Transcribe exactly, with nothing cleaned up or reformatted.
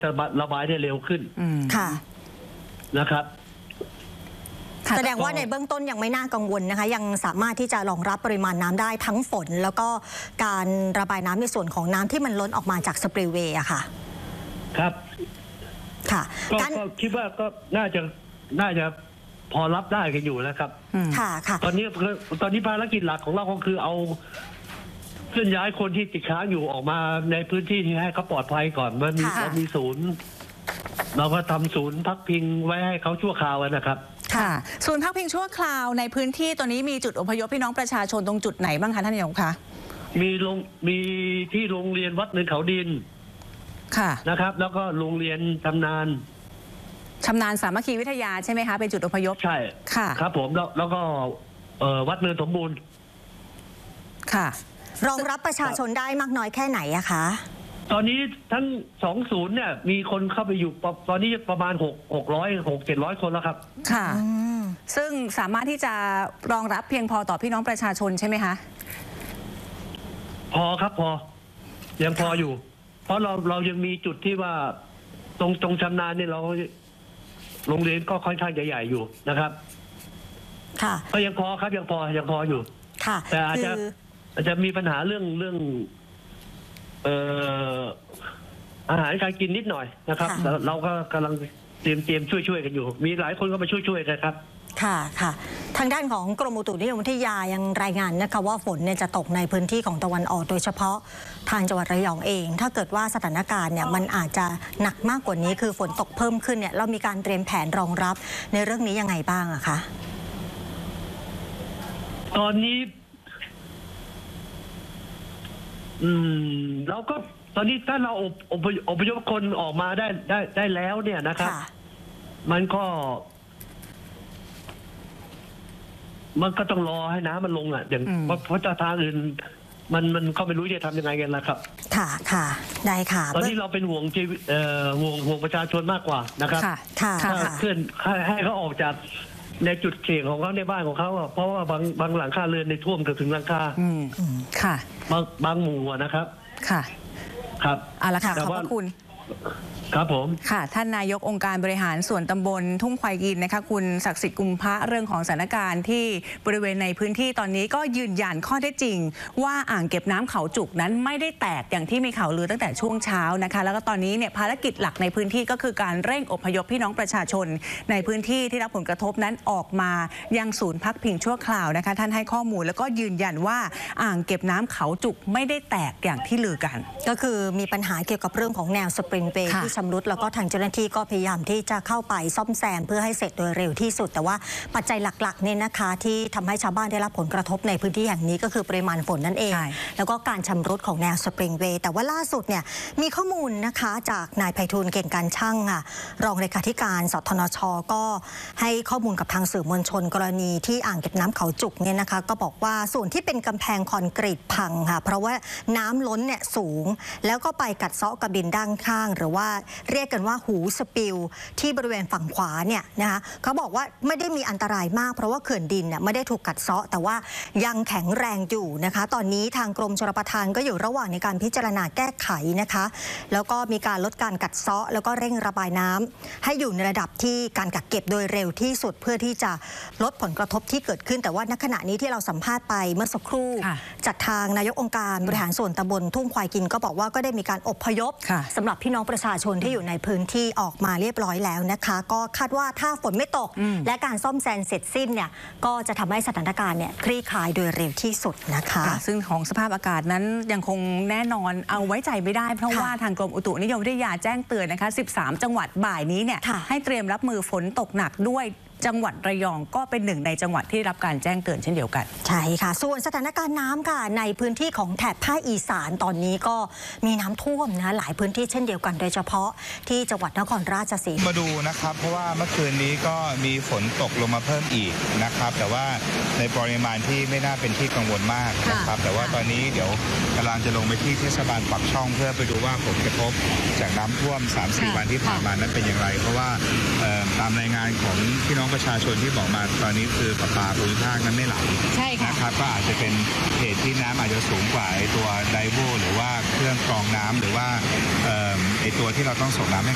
จะระบายได้เร็วขึ้นค่ะนะครับแสดงว่าในเบื้องต้นยังไม่น่ากังวลนะคะยังสามารถที่จะรองรับปริมาณน้ำได้ทั้งฝนแล้วก็การระบายน้ำในส่วนของน้ำที่มันล้นออกมาจากสปริลเวย์อะค่ะครับค่ะก็คิดว่าก็น่าจะน่าจะพอรับได้กันอยู่แล้วครับค่ะค่ะตอนนี้ตอนนี้ภารกิจหลักของเราก็คือเอาเคลื่อนย้ายคนที่ติดค้างอยู่ออกมาในพื้นที่ที่ให้เขาปลอดภัยก่อนมันมีเรามีศูนย์เราก็ทำศูนย์พักพิงไว้ให้เขาชั่วคราวนะครับค่ะศูนย์พักพิงชั่วคราวในพื้นที่ตัวนี้มีจุดอพยพพี่น้องประชาชนตรงจุดไหนบ้างคะท่านนายกคะมีโรงมีที่โรงเรียนวัดเนินเขาดินค่ะนะครับแล้วก็โรงเรียนชำนาญชำนาญสามัคคีวิทยาใช่ไหมคะเป็นจุดอพยพใช่ค่ะครับผมแล้วแล้วก็วัดเนินสมบูรณ์ค่ะรองรับประชาชนได้มากน้อยแค่ไหนอะคะตอนนี้ทั้งสองศูนย์เนี่ยมีคนเข้าไปอยู่ตอนนี้ประมาณหกหกร้อยหกเจ็ดร้อยคนแล้วครับค่ะซึ่งสามารถที่จะรองรับเพียงพอต่อพี่น้องประชาชนใช่ไหมคะพอครับพอยังพออยู่เพราะเราเรายังมีจุดที่ว่าตรงตรงชำนาญเนี่ยเราโรงเรียนก็ค่อนข้างจะใหญ่อยู่นะครับค่ะก็ยังพอครับยังพอยังพออยู่ค่ะแต่อาจจะอาจจะมีปัญหาเรื่องเรื่องเอ่ออาหารการกินนิดหน่อยนะครับเราก็กำลังเตรียมเตรียมช่วยช่วยกันอยู่มีหลายคนก็มาช่วยช่วยกันครับค่ะค่ะทางด้านของกรมอุตุนิยมวิทยายังรายงานนะคะว่าฝนเนี่ยจะตกในพื้นที่ของตะวันออกโดยเฉพาะทางจังหวัดระยองเองถ้าเกิดว่าสถานการณ์เนี่ยมันอาจจะหนักมากกว่านี้คือฝนตกเพิ่มขึ้นเนี่ยเรามีการเตรียมแผนรองรับในเรื่องนี้ยังไงบ้างอะคะตอนนี้อืมเราก็ตอนนี้ถ้าเราอพยพคนออกมาได้ได้ได้แล้วเนี่ยนะครับมันก็มันก็ต้องรอให้น้ำมันลงอ่ะอย่างเพราะเพราะทางอื่นมันมันก็ไม่รู้จะทำยังไงกันละครับค่ะค่ะได้ค่ะตอนนี้เราเป็นห่วงชีวิตเอ่อห่วงห่วงประชาชนมากกว่านะครับค่ะค่ะเพื่อนให้เขาออกจากในจุดเสี่ยงของเขาในบ้านของเขาเพราะว่าบางบางหลังคาเรือนในท่วมเกือบถึงหลังคาอืมค่ะบางบางหมู่นะครับค่ะครับเอาละค่ะขอบพระคุณครับผมค่ะท่านนายกองค์การบริหารส่วนตำบลทุ่งควายกินนะคะคุณศักดิ์สิทธิ์กุมภะเรื่องของสถานการณ์ที่บริเวณในพื้นที่ตอนนี้ก็ยืนยันข้อเท็จจริงว่าอ่างเก็บน้ำเขาจุกนั้นไม่ได้แตกอย่างที่มีข่าวลือตั้งแต่ช่วงเช้านะคะแล้วก็ตอนนี้เนี่ยภารกิจหลักในพื้นที่ก็คือการเร่งอพยพพี่น้องประชาชนในพื้นที่ที่รับผลกระทบนั้นออกมายังศูนย์พักพิงชั่วคราวนะคะท่านให้ข้อมูลแล้วก็ยืนยันว่าอ่างเก็บน้ำเขาจุกไม่ได้แตกอย่างที่ลือกันก็คือมีปัญหาเกี่ยวกับเรื่องของแนวสปริงเวย์ที่ชำรุดแล้วก็ทางเจ้าหน้าที่ก็พยายามที่จะเข้าไปซ่อมแซมเพื่อให้เสร็จโดยเร็วที่สุดแต่ว่าปัจจัยหลักๆเนี่ยนะคะที่ทำให้ชาวบ้านได้รับผลกระทบในพื้นที่แห่งนี้ก็คือปริมาณฝนนั่นเองแล้วก็การชำรุดของแนวสปริงเวย์แต่ว่าล่าสุดเนี่ยมีข้อมูลนะคะจากนายไพฑูรย์เก่งการช่างค่ะรองเลขาธิการสทนช.ก็ให้ข้อมูลกับทางสื่อมวลชนกรณีที่อ่างเก็บน้ำเขาจุกเนี่ยนะคะก็บอกว่าส่วนที่เป็นกำแพงคอนกรีตพังค่ะเพราะว่าน้ำล้นเนี่ยสูงแล้วก็ไปกัดเซาะกับดินด้านข้างหรือว่าเรียกกันว่าหูสปิลที่บริเวณฝั่งขวาเนี่ยนะคะเขาบอกว่าไม่ได้มีอันตรายมากเพราะว่าเขื่อนดินเนี่ยไม่ได้ถูกกัดเซาะแต่ว่ายังแข็งแรงอยู่นะคะตอนนี้ทางกรมชลประทานก็อยู่ระหว่างในการพิจารณาแก้ไขนะคะแล้วก็มีการลดการกัดเซาะแล้วก็เร่งระบายน้ำให้อยู่ในระดับที่การกักเก็บโดยเร็วที่สุดเพื่อที่จะลดผลกระทบที่เกิดขึ้นแต่ว่าณขณะนี้ที่เราสัมภาษณ์ไปเมื่อสักครู่จากทางนายกองค์การบริหารส่วนตำบลทุ่งควายกินก็บอกว่าก็ได้มีการอพยพสำหรับพี่น้องประชาชนที่อยู่ในพื้นที่ออกมาเรียบร้อยแล้วนะคะก็คาดว่าถ้าฝนไม่ตกและการซ่อมแซมเสร็จสิ้นเนี่ยก็จะทำให้สถานการณ์เนี่ยคลี่คลายโดยเร็วที่สุดนะคะซึ่งของสภาพอากาศนั้นยังคงแน่นอนเอาไว้ใจไม่ได้เพราะว่าทางกรมอุตุนิยมวิทยาแจ้งเตือนนะคะสิบสามจังหวัดบ่ายนี้เนี่ยให้เตรียมรับมือฝนตกหนักด้วยจังหวัดระยองก็เป็นหนึ่งในจังหวัดที่รับการแจ้งเตือนเช่นเดียวกันใช่ค่ะส่วนสถานการณ์น้ำค่ะในพื้นที่ของแถบภาคอีสานตอนนี้ก็มีน้ำท่วมนะหลายพื้นที่เช่นเดียวกันโดยเฉพาะที่จังหวัดนครราชสีมามาดูนะครับเพราะว่าเมื่อคืนนี้ก็มีฝนตกลงมาเพิ่มอีกนะครับแต่ว่าในปริมาณที่ไม่น่าเป็นที่กังวลมากนะครับแต่ว่าตอนนี้เดี๋ยวกำลังจะลงไปที่เทศบาลปักช่องเพื่อไปดูว่าผลกระทบจากน้ำท่วม สามสี่ วันที่ผ่านมานั้นเป็นอย่างไรเพราะว่าตามรายงานของพี่น้องประชาชนที่บอกมาตอนนี้คือประปาภูมิภาคนั้นไม่ไหลนะครับก็อาจจะเป็นเหตุที่น้ำอาจจะสูงกว่าไอตัวไดโวหรือว่าเครื่องกรองน้ำหรือว่าไอตัวที่เราต้องส่งน้ำให้